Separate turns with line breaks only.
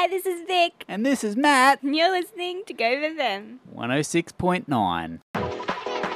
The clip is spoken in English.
this is Vic.
And this is Matt.
And you're listening to Go With Them.
106.9.